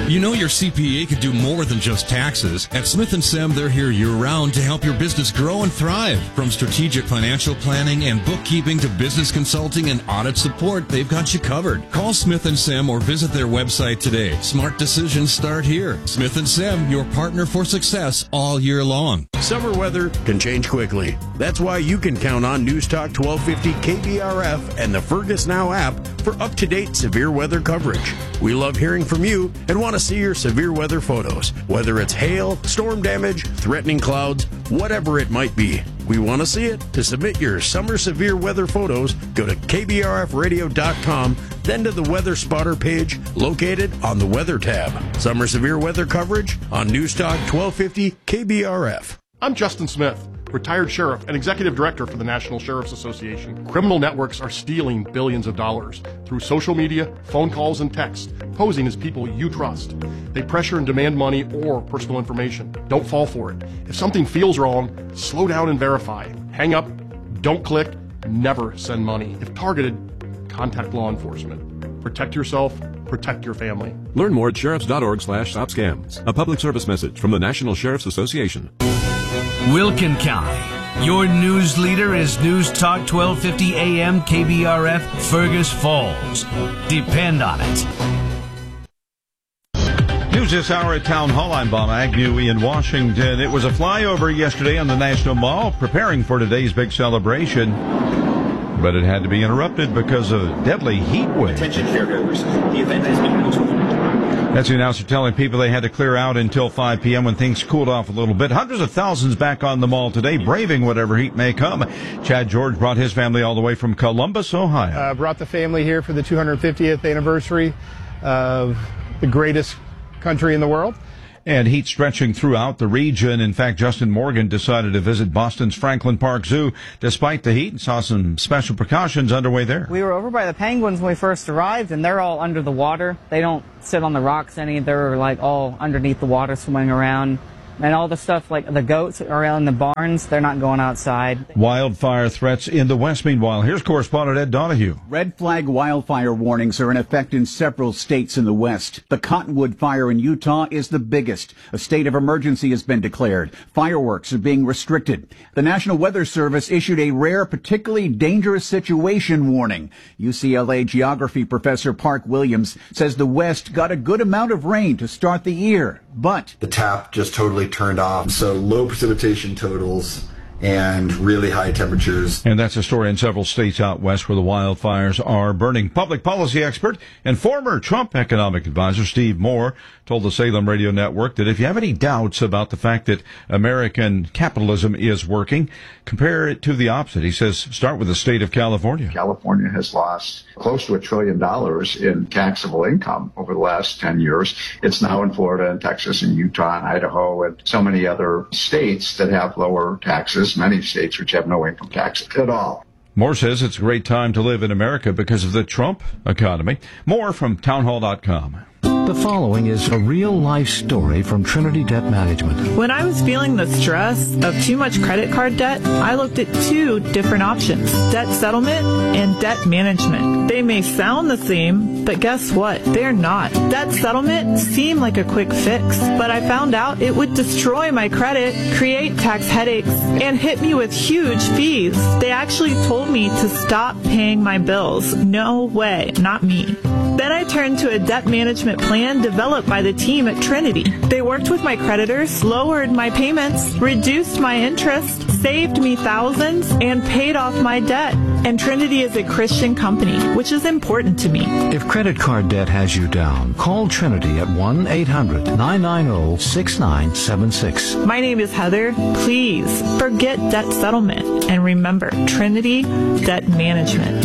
You know your CPA could do more than just taxes. At Smith & Sem, they're here year-round to help your business grow and thrive. From strategic financial planning and bookkeeping to business consulting and audit support, they've got you covered. Call Smith & Sem or visit their website today. Smart decisions start here. Smith & Sem, your partner for success all year long. Summer weather can change quickly. That's why you can count on News Talk 1250 KBRF and the Fergus Now app for up-to-date severe weather coverage. We love hearing from you and want to see your severe weather photos, whether it's hail, storm damage, threatening clouds, whatever it might be. We want to see it. To submit your summer severe weather photos, go to kbrfradio.com, then to the Weather Spotter page located on the Weather tab. Summer severe weather coverage on News Talk 1250 KBRF. I'm Justin Smith, retired sheriff and executive director for the National Sheriff's Association. Criminal networks are stealing billions of dollars through social media, phone calls, and text, posing as people you trust. They pressure and demand money or personal information. Don't fall for it. If something feels wrong, slow down and verify. Hang up, don't click, never send money. If targeted, contact law enforcement. Protect yourself, protect your family. Learn more at sheriffs.org/stopscams. A public service message from the National Sheriff's Association. Wilkin County. Your news leader is News Talk 1250 AM KBRF Fergus Falls. Depend on it. News this hour at Town Hall. I'm Bob Agnew in Washington. It was a flyover yesterday on the National Mall, preparing for today's big celebration. But it had to be interrupted because of a deadly heat wave. Attention caregivers. The event has been postponed. That's the announcer telling people they had to clear out until 5 p.m. when things cooled off a little bit. Hundreds of thousands back on the mall today, braving whatever heat may come. Chad George brought his family all the way from Columbus, Ohio. Brought the family here for the 250th anniversary of the greatest country in the world. And heat stretching throughout the region. In fact, Justin Morgan decided to visit Boston's Franklin Park Zoo despite the heat and saw some special precautions underway there. We were over by the penguins when we first arrived, and they're all under the water. They don't sit on the rocks any. They're like all underneath the water swimming around. And all the stuff like the goats around the barns, they're not going outside. Wildfire threats in the West. Meanwhile, here's correspondent Ed Donahue. Red flag wildfire warnings are in effect in several states in the West. The Cottonwood fire in Utah is the biggest. A state of emergency has been declared. Fireworks are being restricted. The National Weather Service issued a rare, particularly dangerous situation warning. UCLA geography professor Park Williams says the West got a good amount of rain to start the year, but the tap just totally turned off. So low precipitation totals and really high temperatures. And that's a story in several states out west where the wildfires are burning. Public policy expert and former Trump economic advisor Steve Moore told the Salem Radio Network that if you have any doubts about the fact that American capitalism is working, compare it to the opposite. He says, start with the state of California. California has lost close to $1 trillion in taxable income over the last 10 years. It's now in Florida and Texas and Utah and Idaho and so many other states that have lower taxes, many states which have no income tax at all. Moore says it's a great time to live in America because of the Trump economy. More from townhall.com. The following is a real-life story from Trinity Debt Management. When I was feeling the stress of too much credit card debt, I looked at two different options, debt settlement and debt management. They may sound the same, but guess what? They're not. Debt settlement seemed like a quick fix, but I found out it would destroy my credit, create tax headaches, and hit me with huge fees. They actually told me to stop paying my bills. No way, not me. Then I turned to a debt management plan developed by the team at Trinity. They worked with my creditors, lowered my payments, reduced my interest, saved me thousands, and paid off my debt. And Trinity is a Christian company, which is important to me. If credit card debt has you down, call Trinity at 1-800-990-6976. My name is Heather. Please forget debt settlement and remember Trinity Debt Management.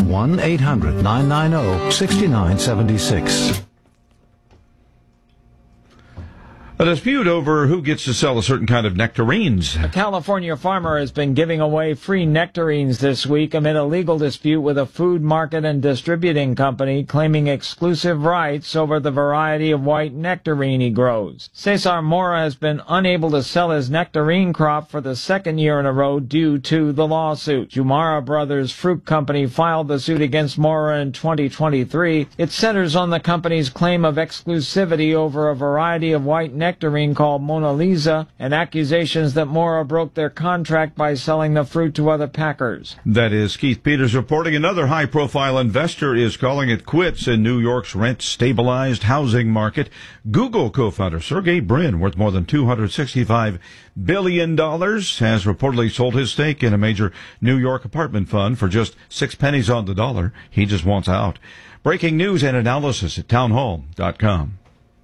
1-800-990-6976. A dispute over who gets to sell a certain kind of nectarines. A California farmer has been giving away free nectarines this week amid a legal dispute with a food market and distributing company claiming exclusive rights over the variety of white nectarine he grows. Cesar Mora has been unable to sell his nectarine crop for the second year in a row due to the lawsuit. Jumara Brothers Fruit Company filed the suit against Mora in 2023. It centers on the company's claim of exclusivity over a variety of white nectarine called Mona Lisa and accusations that Mora broke their contract by selling the fruit to other packers. That is Keith Peters reporting. Another high-profile investor is calling it quits in New York's rent-stabilized housing market. Google co-founder Sergey Brin, worth more than $265 billion, has reportedly sold his stake in a major New York apartment fund for just 6 pennies on the dollar. He just wants out. Breaking news and analysis at townhall.com.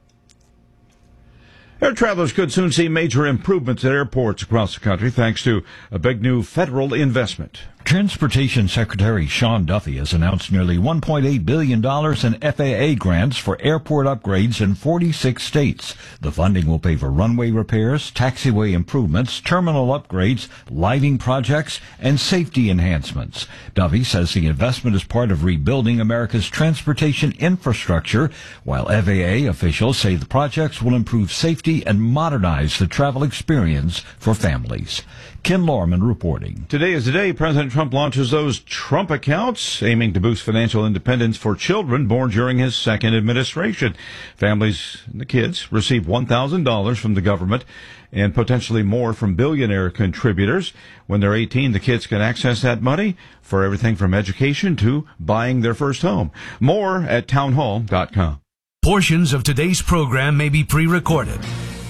Air travelers could soon see major improvements at airports across the country thanks to a big new federal investment. Transportation Secretary Sean Duffy has announced nearly $1.8 billion in FAA grants for airport upgrades in 46 states. The funding will pay for runway repairs, taxiway improvements, terminal upgrades, lighting projects, and safety enhancements. Duffy says the investment is part of rebuilding America's transportation infrastructure, while FAA officials say the projects will improve safety and modernize the travel experience for families. Ken Lorman reporting. Today is the day President Trump launches those Trump accounts, aiming to boost financial independence for children born during his second administration. Families and the kids receive $1,000 from the government and potentially more from billionaire contributors. When they're 18, the kids can access that money for everything from education to buying their first home. More at townhall.com. Portions of today's program may be pre-recorded.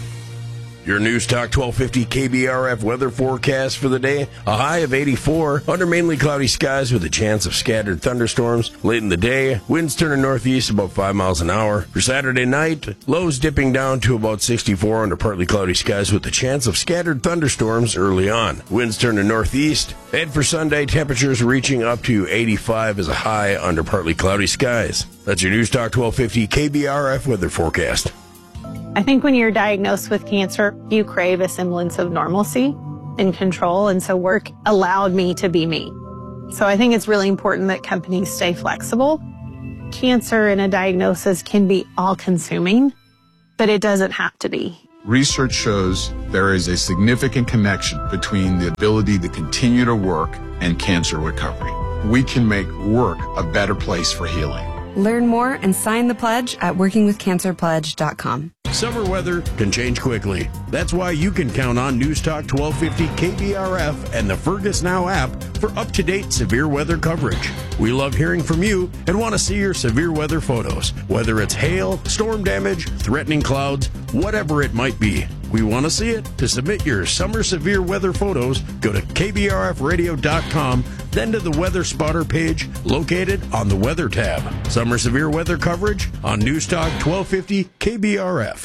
Your News Talk 1250 KBRF weather forecast for the day. A high of 84, under mainly cloudy skies with a chance of scattered thunderstorms. Late in the day, winds turning northeast about 5 miles an hour. For Saturday night, lows dipping down to about 64 under partly cloudy skies with a chance of scattered thunderstorms early on. Winds turning northeast. And for Sunday, temperatures reaching up to 85 as a high under partly cloudy skies. That's your News Talk 1250 KBRF weather forecast. I think when you're diagnosed with cancer, you crave a semblance of normalcy and control, and so work allowed me to be me. So I think it's really important that companies stay flexible. Cancer and a diagnosis can be all-consuming, but it doesn't have to be. Research shows there is a significant connection between the ability to continue to work and cancer recovery. We can make work a better place for healing. Learn more and sign the pledge at workingwithcancerpledge.com. Summer weather can change quickly. That's why you can count on News Talk 1250 KBRF and the Fergus Now app for up-to-date severe weather coverage. We love hearing from you and want to see your severe weather photos, whether it's hail, storm damage, threatening clouds, whatever it might be. We want to see it. To submit your summer severe weather photos, go to kbrfradio.com, then to the Weather Spotter page located on the Weather tab. Summer severe weather coverage on News Talk 1250 KBRF.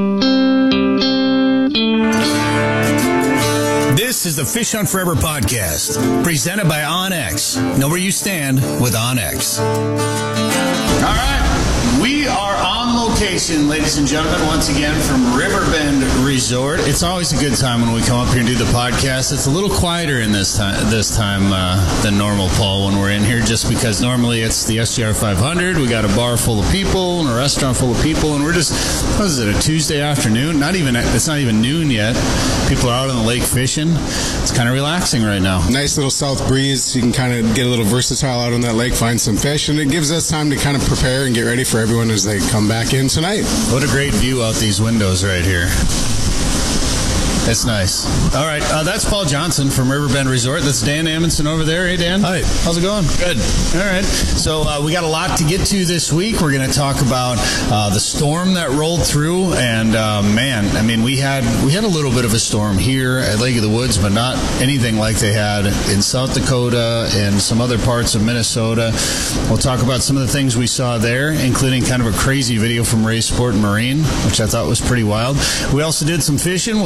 This is the Fish on Forever podcast, presented by OnX. Know where you stand with OnX. All right, we are on location, ladies and gentlemen, once again from Riverbend Resort. It's always a good time when we come up here and do the podcast. It's a little quieter in this time than normal, Paul, when we're in here, just because normally it's the SGR 500. We got a bar full of people and a restaurant full of people, and we're just, what is it, a Tuesday afternoon? It's not even noon yet. People are out on the lake fishing. It's kind of relaxing right now. Nice little south breeze. You can kind of get a little versatile out on that lake, find some fish, and it gives us time to kind of prepare and get ready for everyone as they come back in tonight. What a great view out these windows right here. It's nice. All right, that's Paul Johnson from Riverbend Resort. That's Dan Amundsen over there. Hey, Dan. Hi. How's it going? Good. All right. So we got a lot to get to this week. We're going to talk about the storm that rolled through, and man, I mean, we had a little bit of a storm here at Lake of the Woods, but not anything like they had in South Dakota and some other parts of Minnesota. We'll talk about some of the things we saw there, including kind of a crazy video from Ray Sport and Marine, which I thought was pretty wild. We also did some fishing. We'll tell you how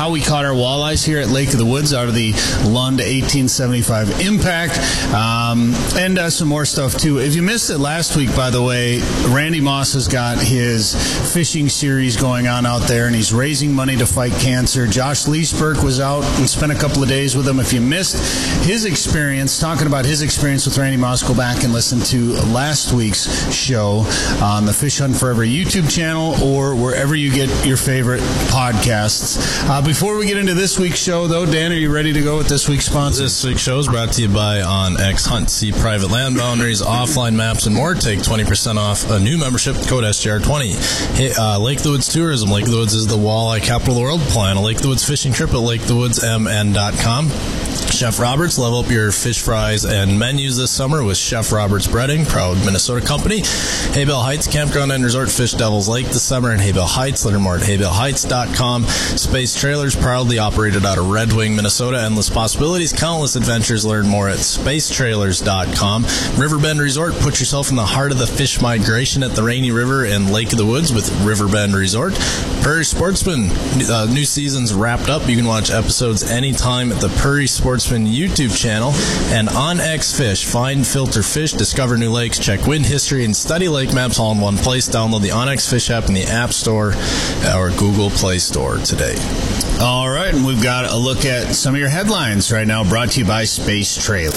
how we caught our walleyes here at Lake of the Woods out of the Lund 1875 Impact, and some more stuff too. If you missed it last week, by the way, Randy Moss has got his fishing series going on out there, and he's raising money to fight cancer. Josh Leesburg was out and spent a couple of days with him. If you missed his experience, talking about his experience with Randy Moss, go back and listen to last week's show on the Fish Hunt Forever YouTube channel or wherever you get your favorite podcasts. Before we get into this week's show, though, Dan, are you ready to go with this week's sponsor? This week's show is brought to you by OnX Hunt. See private land boundaries, offline maps, and more. Take 20% off a new membership, code SGR20. Hey, Lake of the Woods Tourism. Lake of the Woods is the walleye capital of the world. Plan a Lake of the Woods fishing trip at LakeoftheWoodsMN.com. Chef Roberts, level up your fish fries and menus this summer with Chef Roberts Breading, proud Minnesota company. Haybell Heights Campground and Resort, Fish Devils Lake this summer in Haybell Heights. Learn more at haybellheights.com. Space Trailers, proudly operated out of Red Wing, Minnesota. Endless possibilities, countless adventures. Learn more at spacetrailers.com. Riverbend Resort, put yourself in the heart of the fish migration at the Rainy River and Lake of the Woods with Riverbend Resort. Prairie Sportsman, new season's wrapped up. You can watch episodes anytime at the Prairie Sportsman YouTube channel. And OnX Fish, find, filter fish, discover new lakes, check wind history, and study lake maps all in one place. Download the OnX Fish app in the App Store or Google Play Store today. All right, and we've got a look at some of your headlines right now, brought to you by Space Trailer.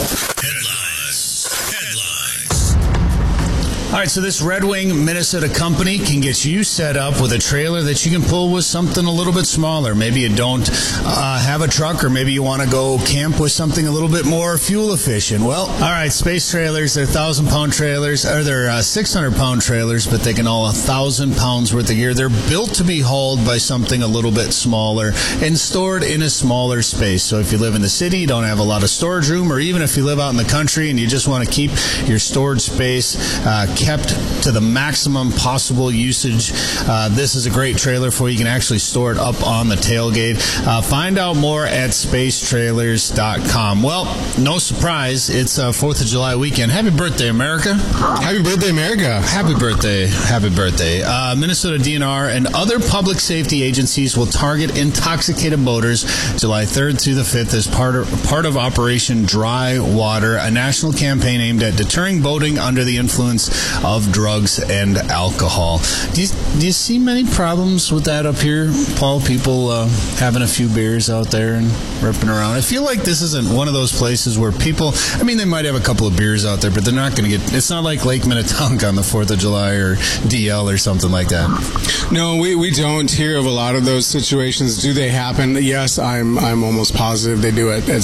All right, so this Red Wing Minnesota company can get you set up with a trailer that you can pull with something a little bit smaller. Maybe you don't have a truck, or maybe you want to go camp with something a little bit more fuel efficient. Well, all right, Space Trailers, they're 1,000-pound trailers, or they're 600-pound trailers, but they can haul 1,000 pounds worth of gear. They're built to be hauled by something a little bit smaller and stored in a smaller space. So if you live in the city, you don't have a lot of storage room, or even if you live out in the country and you just want to keep your storage space kept to the maximum possible usage, this is a great trailer for you. You can actually store it up on the tailgate. Find out more at spacetrailers.com. Well, no surprise, it's 4th of July weekend. Happy birthday, America. Happy birthday, America. Happy birthday. Happy birthday. Minnesota DNR and other public safety agencies will target intoxicated boaters July 3rd through the 5th as part of Operation Dry Water, a national campaign aimed at deterring boating under the influence of drugs and alcohol. Do you see many problems with that up here, Paul? People having a few beers out there and ripping around. I feel like this isn't one of those places where people, I mean, they might have a couple of beers out there, but they're not going to get, it's not like Lake Minnetonka on the 4th of July or DL or something like that. No, we don't hear of a lot of those situations. Do they happen? Yes, I'm almost positive they do at